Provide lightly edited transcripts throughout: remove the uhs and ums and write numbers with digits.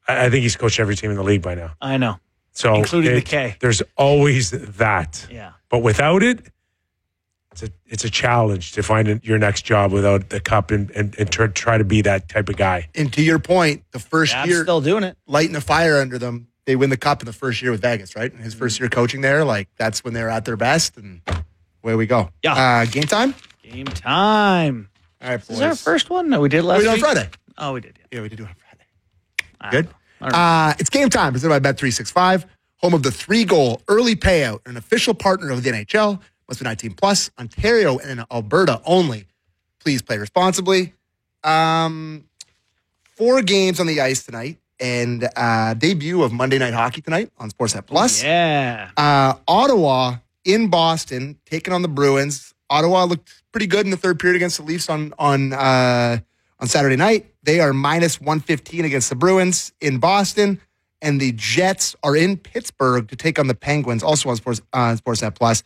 I think he's coached every team in the league by now. I know. So including the K. There's always that. Yeah. But without it, it's a challenge to find your next job without the cup and try to be that type of guy. And to your point, the first year, still doing it, lighting a fire under them. They win the cup in the first year with Vegas, right? And his first year coaching there, like that's when they're at their best, and away we go. Yeah. Game time. Game time. All right, boys. Is this our first one? No, we did last week. We did on Friday. Oh, we did. Yeah, we did do it on Friday. Good. Right. It's game time. Presented by Bet365, home of the 3-goal early payout, an official partner of the NHL. Must be 19 plus. Ontario and Alberta only. Please play responsibly. 4 games on the ice tonight, and debut of Monday Night Hockey tonight on Sportsnet Plus. Yeah. Ottawa in Boston taking on the Bruins. Ottawa looked pretty good in the third period against the Leafs on Saturday night. They are minus 115 against the Bruins in Boston, and the Jets are in Pittsburgh to take on the Penguins, also on Sportsnet Plus.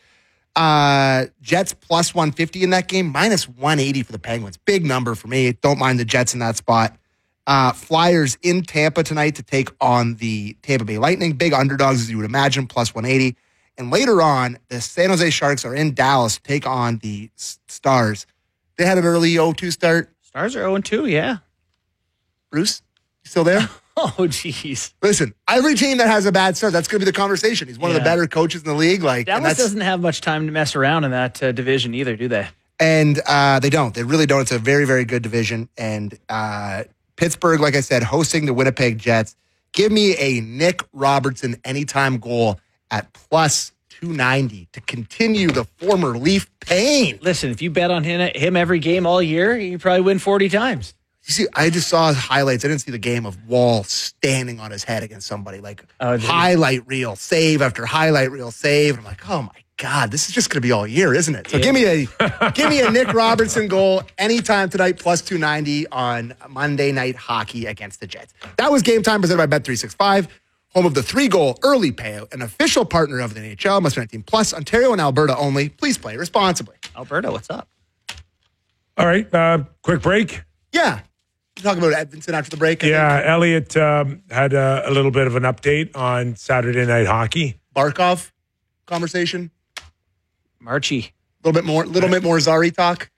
Jets plus 150 in that game, minus 180 for the Penguins. Big number for me. Don't mind the Jets in that spot. Flyers in Tampa tonight to take on the Tampa Bay Lightning. Big underdogs, as you would imagine, plus 180. And later on, the San Jose Sharks are in Dallas to take on the Stars. They had an early 0-2 start. Stars are 0-2, yeah. Bruce, you still there? Oh, jeez. Listen, every team that has a bad start, that's going to be the conversation. He's one of the better coaches in the league. Dallas doesn't have much time to mess around in that division either, do they? And they don't. They really don't. It's a very, very good division. And Pittsburgh, like I said, hosting the Winnipeg Jets. Give me a Nick Robertson anytime goal at plus 290 to continue the former Leaf pain. Listen, if you bet on him every game all year, you probably win 40 times. You see, I just saw highlights. I didn't see the game of Wall standing on his head against somebody. Highlight reel save after highlight reel save. And I'm like, oh my God, this is just going to be all year, isn't it? So give me a Nick Robertson goal anytime tonight, plus 290 on Monday Night Hockey against the Jets. That was Game Time presented by Bet365, home of the 3-goal early payout, an official partner of the NHL, must be 19 plus, Ontario and Alberta only. Please play responsibly. Alberta, what's up? All right, quick break. Yeah. Talk about Edmonton after the break. Elliot had a little bit of an update on Saturday Night Hockey. Barkov conversation. Marchie. A little bit more Zari talk.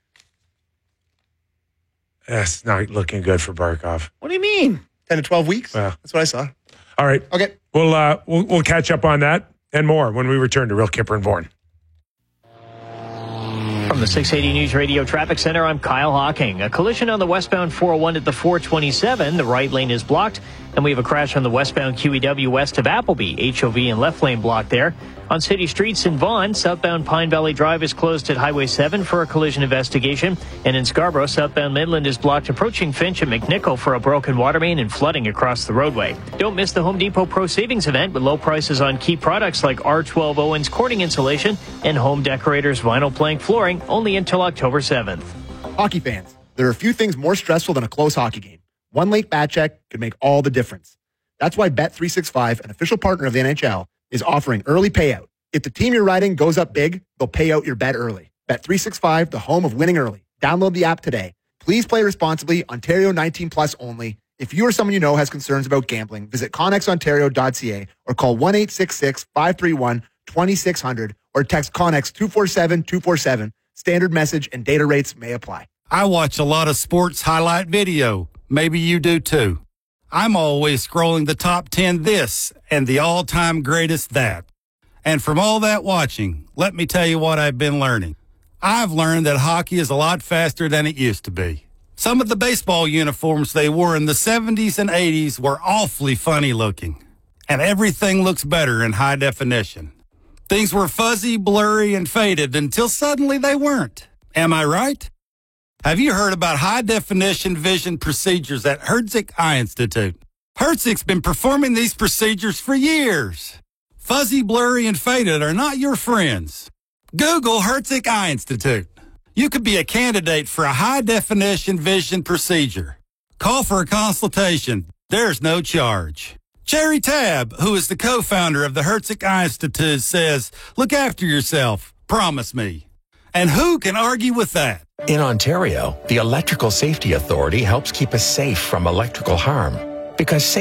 That's not looking good for Barkov. What do you mean? 10 to 12 weeks. Yeah. That's what I saw. All right. Okay. We'll catch up on that and more when we return to Real Kipper and Bourne. From the 680 News Radio Traffic Center, I'm Kyle Hawking. A collision on the westbound 401 at the 427. The right lane is blocked. And we have a crash on the westbound QEW west of Appleby. HOV and left lane blocked there. On city streets in Vaughan, southbound Pine Valley Drive is closed at Highway 7 for a collision investigation. And in Scarborough, southbound Midland is blocked approaching Finch at McNichol for a broken water main and flooding across the roadway. Don't miss the Home Depot Pro Savings event with low prices on key products like R12 Owens Corning insulation and Home Decorators vinyl plank flooring only until October 7th. Hockey fans, there are a few things more stressful than a close hockey game. One late bat check could make all the difference. That's why Bet365, an official partner of the NHL, is offering early payout. If the team you're riding goes up big, they'll pay out your bet early. Bet365, the home of winning early. Download the app today. Please play responsibly. Ontario 19 plus only. If you or someone you know has concerns about gambling, visit connexontario.ca or call 1-866-531-2600 or text Connex 247-247. Standard message and data rates may apply. I watch a lot of sports highlight video. Maybe you do too. I'm always scrolling the top 10 this and the all-time greatest that. And from all that watching, let me tell you what I've been learning. I've learned that hockey is a lot faster than it used to be. Some of the baseball uniforms they wore in the 70s and 80s were awfully funny looking. And everything looks better in high definition. Things were fuzzy, blurry, and faded until suddenly they weren't. Am I right? Have you heard about high-definition vision procedures at Herzig Eye Institute? Herzig's been performing these procedures for years. Fuzzy, blurry, and faded are not your friends. Google Herzig Eye Institute. You could be a candidate for a high-definition vision procedure. Call for a consultation. There's no charge. Jerry Tabb, who is the co-founder of the Herzig Eye Institute, says, look after yourself. Promise me. And who can argue with that? In Ontario, the Electrical Safety Authority helps keep us safe from electrical harm because